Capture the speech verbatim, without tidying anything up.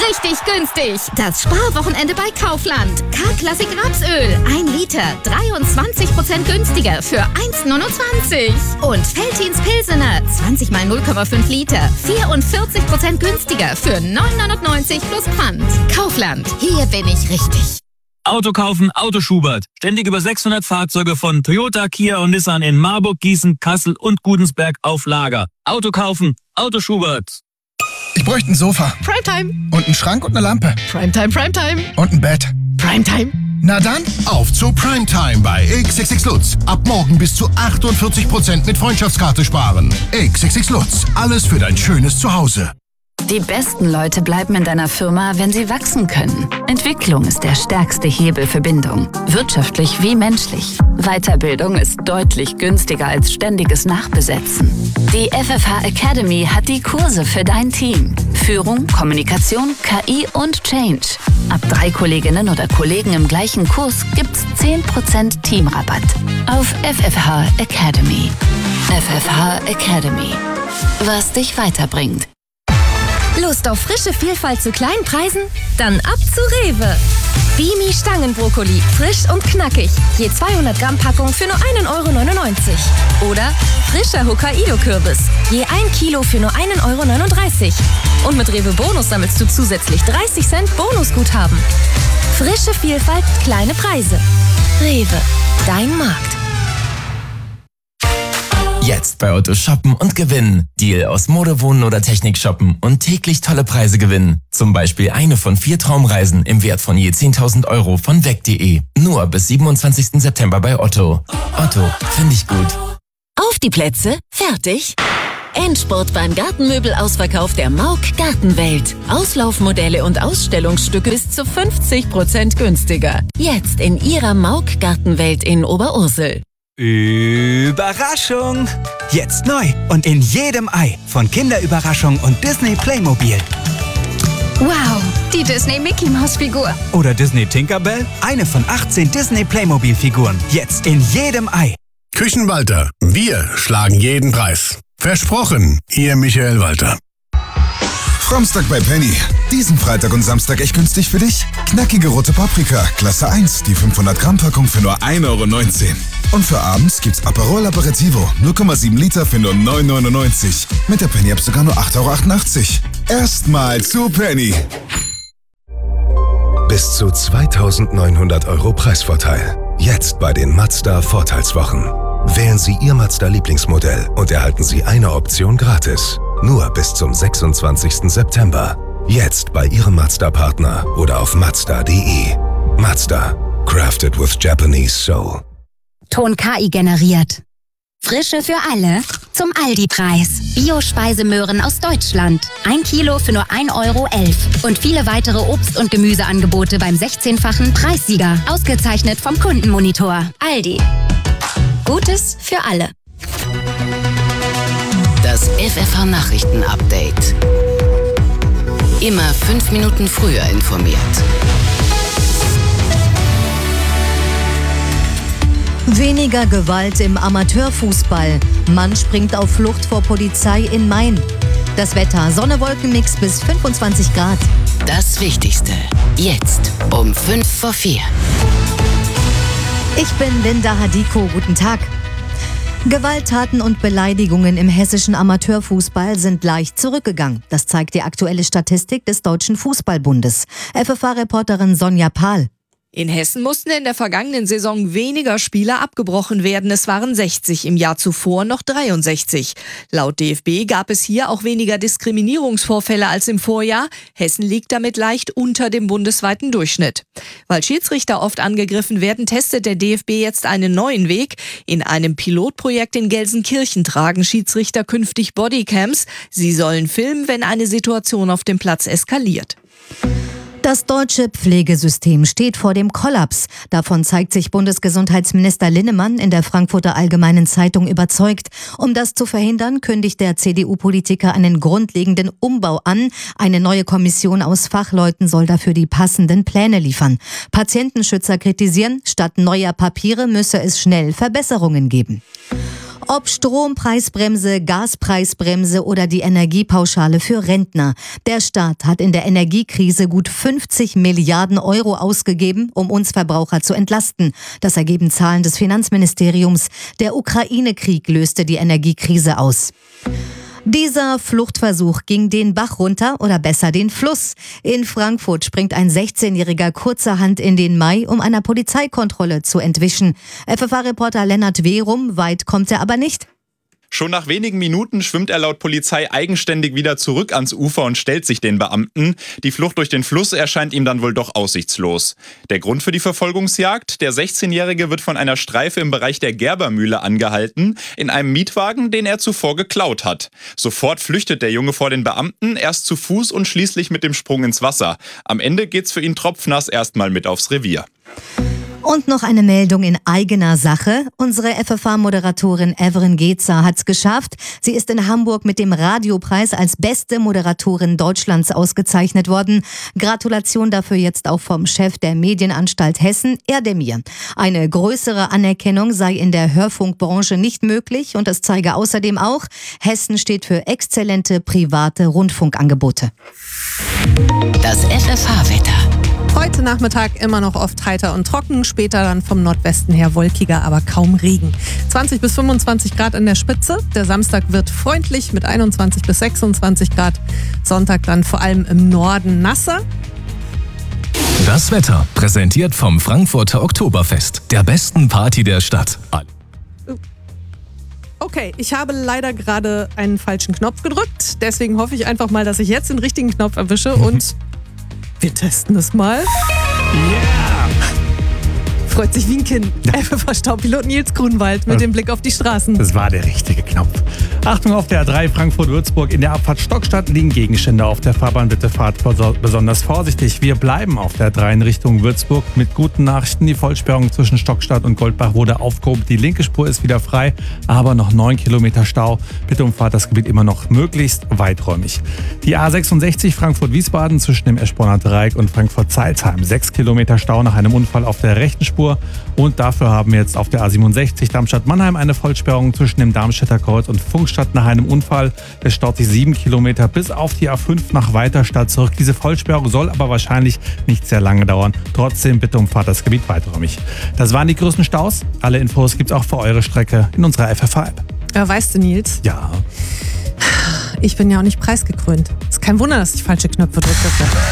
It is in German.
richtig günstig. Das Sparwochenende bei Kaufland. K-Klassik Rapsöl. ein Liter. dreiundzwanzig Prozent günstiger für eins neunundzwanzig. Und Veltins Pilsener. zwanzig mal null Komma fünf Liter. vierundvierzig Prozent günstiger für neun neunundneunzig plus Pfand. Kaufland. Hier bin ich richtig. Auto kaufen, Auto Schubert. Ständig über sechshundert Fahrzeuge von Toyota, Kia und Nissan in Marburg, Gießen, Kassel und Gudensberg auf Lager. Auto kaufen, Auto Schubert. Ich bräuchte ein Sofa. Primetime. Und einen Schrank und eine Lampe. Primetime, Primetime. Und ein Bett. Primetime. Na dann, auf zu Primetime bei X X X Lutz. Ab morgen bis zu achtundvierzig Prozent mit Freundschaftskarte sparen. X X X Lutz. Alles für dein schönes Zuhause. Die besten Leute bleiben in deiner Firma, wenn sie wachsen können. Entwicklung ist der stärkste Hebel für Bindung. Wirtschaftlich wie menschlich. Weiterbildung ist deutlich günstiger als ständiges Nachbesetzen. Die F F H Academy hat die Kurse für dein Team. Führung, Kommunikation, K I und Change. Ab drei Kolleginnen oder Kollegen im gleichen Kurs gibt's zehn Prozent Teamrabatt. Auf F F H Academy. F F H Academy. Was dich weiterbringt. Lust auf frische Vielfalt zu kleinen Preisen? Dann ab zu Rewe. Bimi Stangenbrokkoli, frisch und knackig. Je zweihundert Gramm Packung für nur ein Euro neunundneunzig. Oder frischer Hokkaido-Kürbis. Je ein Kilo für nur ein Euro neununddreißig. Und mit Rewe Bonus sammelst du zusätzlich dreißig Cent Bonusguthaben. Frische Vielfalt, kleine Preise. Rewe, dein Markt. Jetzt bei Otto shoppen und gewinnen. Deal aus Mode, Wohnen oder Technik shoppen und täglich tolle Preise gewinnen. Zum Beispiel eine von vier Traumreisen im Wert von je zehntausend Euro von weg punkt de. Nur bis siebenundzwanzigsten September bei Otto. Otto, finde ich gut. Auf die Plätze, fertig. Endspurt beim Gartenmöbelausverkauf der Mauk Gartenwelt. Auslaufmodelle und Ausstellungsstücke bis zu fünfzig Prozent günstiger. Jetzt in Ihrer Mauk Gartenwelt in Oberursel. Überraschung! Jetzt neu und in jedem Ei von Kinderüberraschung und Disney Playmobil. Wow, die Disney Mickey Maus Figur. Oder Disney Tinkerbell, eine von achtzehn Disney Playmobil Figuren. Jetzt in jedem Ei. Küchenwalter. Wir schlagen jeden Preis. Versprochen, Ihr Michael Walter. Samstag bei Penny. Diesen Freitag und Samstag echt günstig für dich? Knackige rote Paprika, Klasse eins, die fünfhundert Gramm Packung für nur ein Euro neunzehn. Und für abends gibt's Aperol Aperitivo, null Komma sieben Liter für nur neun neunundneunzig. Mit der Penny-App sogar nur acht Euro achtundachtzig. Erstmal zu Penny. Bis zu zweitausendneunhundert Euro Preisvorteil. Jetzt bei den Mazda Vorteilswochen. Wählen Sie Ihr Mazda-Lieblingsmodell und erhalten Sie eine Option gratis. Nur bis zum sechsundzwanzigsten September. Jetzt bei Ihrem Mazda-Partner oder auf mazda punkt de. Mazda. Crafted with Japanese Soul. Ton K I generiert. Frische für alle zum Aldi-Preis. Bio-Speisemöhren aus Deutschland. Ein Kilo für nur ein Euro elf. Und viele weitere Obst- und Gemüseangebote beim sechzehnfachen Preissieger. Ausgezeichnet vom Kundenmonitor. Aldi. Gutes für alle. Das F F H-Nachrichten-Update. Immer fünf Minuten früher informiert. Weniger Gewalt im Amateurfußball. Mann springt auf Flucht vor Polizei in Main. Das Wetter: Sonne-Wolken-Mix bis fünfundzwanzig Grad. Das Wichtigste. Jetzt um fünf vor vier. Ich bin Linda Hadiko. Guten Tag. Gewalttaten und Beleidigungen im hessischen Amateurfußball sind leicht zurückgegangen. Das zeigt die aktuelle Statistik des Deutschen Fußballbundes. F F H-Reporterin Sonja Pahl. In Hessen mussten in der vergangenen Saison weniger Spiele abgebrochen werden. Es waren sechzig, im Jahr zuvor noch dreiundsechzig. Laut D F B gab es hier auch weniger Diskriminierungsvorfälle als im Vorjahr. Hessen liegt damit leicht unter dem bundesweiten Durchschnitt. Weil Schiedsrichter oft angegriffen werden, testet der D F B jetzt einen neuen Weg. In einem Pilotprojekt in Gelsenkirchen tragen Schiedsrichter künftig Bodycams. Sie sollen filmen, wenn eine Situation auf dem Platz eskaliert. Das deutsche Pflegesystem steht vor dem Kollaps. Davon zeigt sich Bundesgesundheitsminister Linnemann in der Frankfurter Allgemeinen Zeitung überzeugt. Um das zu verhindern, kündigt der C D U-Politiker einen grundlegenden Umbau an. Eine neue Kommission aus Fachleuten soll dafür die passenden Pläne liefern. Patientenschützer kritisieren, statt neuer Papiere müsse es schnell Verbesserungen geben. Ob Strompreisbremse, Gaspreisbremse oder die Energiepauschale für Rentner. Der Staat hat in der Energiekrise gut fünfzig Milliarden Euro ausgegeben, um uns Verbraucher zu entlasten. Das ergeben Zahlen des Finanzministeriums. Der Ukraine-Krieg löste die Energiekrise aus. Dieser Fluchtversuch ging den Bach runter oder besser den Fluss. In Frankfurt springt ein sechzehnjähriger kurzerhand in den Mai, um einer Polizeikontrolle zu entwischen. F F A-Reporter Lennart Wehrum, weit kommt er aber nicht. Schon nach wenigen Minuten schwimmt er laut Polizei eigenständig wieder zurück ans Ufer und stellt sich den Beamten. Die Flucht durch den Fluss erscheint ihm dann wohl doch aussichtslos. Der Grund für die Verfolgungsjagd? Der sechzehnjährige wird von einer Streife im Bereich der Gerbermühle angehalten, in einem Mietwagen, den er zuvor geklaut hat. Sofort flüchtet der Junge vor den Beamten, erst zu Fuß und schließlich mit dem Sprung ins Wasser. Am Ende geht's für ihn tropfnass erstmal mit aufs Revier. Und noch eine Meldung in eigener Sache. Unsere F F A-Moderatorin Evren Gezer hat's geschafft. Sie ist in Hamburg mit dem Radiopreis als beste Moderatorin Deutschlands ausgezeichnet worden. Gratulation dafür jetzt auch vom Chef der Medienanstalt Hessen, Erdemir. Eine größere Anerkennung sei in der Hörfunkbranche nicht möglich und das zeige außerdem auch, Hessen steht für exzellente private Rundfunkangebote. Das F F H-Wetter. Heute Nachmittag immer noch oft heiter und trocken, später dann vom Nordwesten her wolkiger, aber kaum Regen. zwanzig bis fünfundzwanzig Grad an der Spitze. Der Samstag wird freundlich mit einundzwanzig bis sechsundzwanzig Grad. Sonntag dann vor allem im Norden nasser. Das Wetter präsentiert vom Frankfurter Oktoberfest, der besten Party der Stadt. Okay, ich habe leider gerade einen falschen Knopf gedrückt. Deswegen hoffe ich einfach mal, dass ich jetzt den richtigen Knopf erwische und wir testen es mal. Yeah! Freut sich wie ein Kind. Ja. F F A-Staupilot Nils Grunwald mit dem Blick auf die Straßen. Das war der richtige Knopf. Achtung auf der A drei Frankfurt-Würzburg. In der Abfahrt Stockstadt liegen Gegenstände auf der Fahrbahn. Bitte fahrt besonders vorsichtig. Wir bleiben auf der A drei in Richtung Würzburg mit guten Nachrichten. Die Vollsperrung zwischen Stockstadt und Goldbach wurde aufgehoben. Die linke Spur ist wieder frei, aber noch neun Kilometer Stau. Bitte umfahrt das Gebiet immer noch möglichst weiträumig. Die A sechsundsechzig Frankfurt-Wiesbaden zwischen dem Eschborner Dreieck und Frankfurt-Zeilsheim. sechs Kilometer Stau nach einem Unfall auf der rechten Spur. Und dafür haben wir jetzt auf der A siebenundsechzig Darmstadt-Mannheim eine Vollsperrung zwischen dem Darmstädter Kreuz und Funkstadt nach einem Unfall. Es staut sich sieben Kilometer bis auf die A fünf nach Weiterstadt zurück. Diese Vollsperrung soll aber wahrscheinlich nicht sehr lange dauern. Trotzdem bitte umfahrt das Gebiet weiträumig. Das waren die größten Staus. Alle Infos gibt's auch für eure Strecke in unserer F F H-App. Ja, weißt du, Nils? Ja. Ich bin ja auch nicht preisgekrönt. Ist kein Wunder, dass ich falsche Knöpfe drücke.